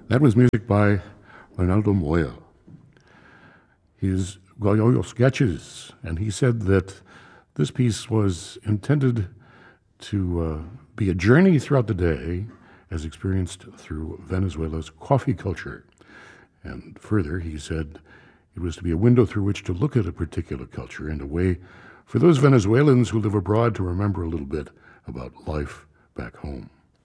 That was music by Reinaldo Moya. His Goyoyo sketches, and he said that this piece was intended to be a journey throughout the day as experienced through Venezuela's coffee culture. And further, he said it was to be a window through which to look at a particular culture and a way for those Venezuelans who live abroad to remember a little bit about life back home.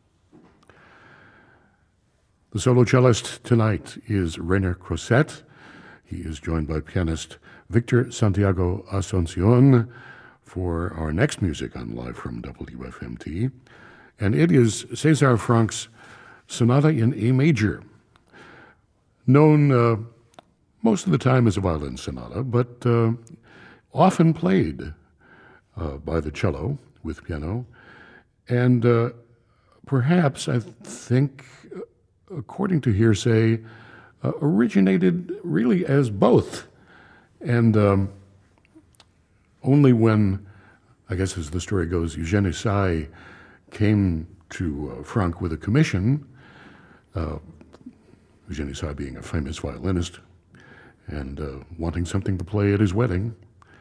The solo cellist tonight is Reiner Crosset. He is joined by pianist Victor Santiago Asuncion for our next music on Live from WFMT. And it is Cesar Frank's Sonata in A Major, known most of the time as a violin sonata, but often played by the cello with piano. And perhaps, I think, according to hearsay, originated really as both. And only when, I guess as the story goes, Eugène Issai came to Franck with a commission, Eugène Issai being a famous violinist, and wanting something to play at his wedding,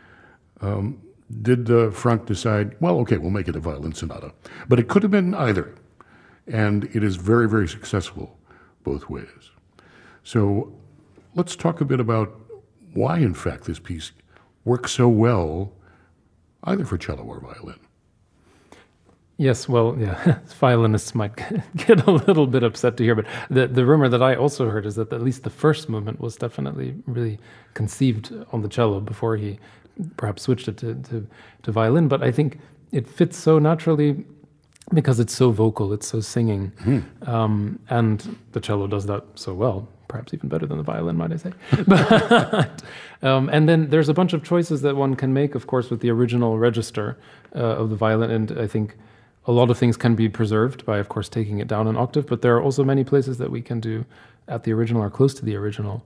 did Franck decide, well, okay, we'll make it a violin sonata. But it could have been either, and it is very, very successful both ways. So let's talk a bit about why, in fact, this piece works so well, either for cello or violin. Yes, well, yeah, violinists might get a little bit upset to hear, but the rumor that I also heard is that at least the first movement was definitely really conceived on the cello before he perhaps switched it to violin. But I think it fits so naturally because it's so vocal, it's so singing, and the cello does that so well, perhaps even better than the violin, might I say. But, and then there's a bunch of choices that one can make, of course, with the original register of the violin, and I think a lot of things can be preserved by, of course, taking it down an octave, but there are also many places that we can do at the original or close to the original,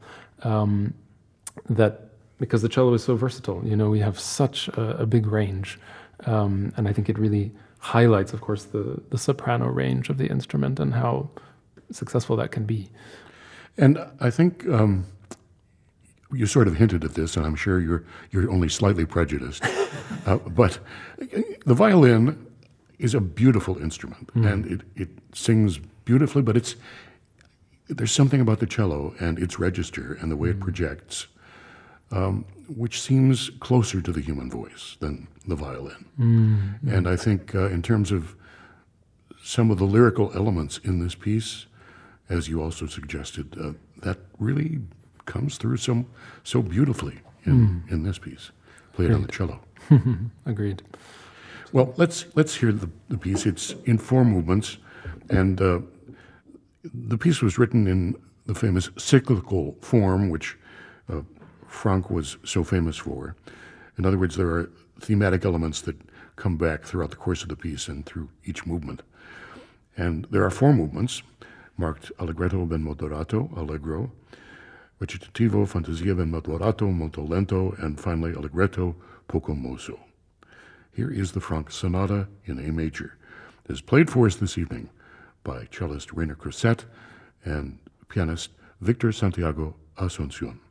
that because the cello is so versatile, we have such a big range, and I think it really highlights, of course, the soprano range of the instrument and how successful that can be. And I think you sort of hinted at this, and I'm sure you're only slightly prejudiced, but the violin is a beautiful instrument, and it sings beautifully, but there's something about the cello and its register and the way it projects, which seems closer to the human voice than the violin. And I think in terms of some of the lyrical elements in this piece, as you also suggested, that really comes through so beautifully in this piece, played on the cello. Agreed. Well, let's hear the piece. It's in 4 movements, and the piece was written in the famous cyclical form, which Franck was so famous for. In other words, there are thematic elements that come back throughout the course of the piece and through each movement. And there are 4 movements, marked Allegretto ben moderato, Allegro, Recitativo, Fantasia ben moderato, Molto lento, and finally Allegretto, poco mosso. Here is the Franck Sonata in A Major. It is played for us this evening by cellist Reiner Crosset and pianist Victor Santiago Asuncion.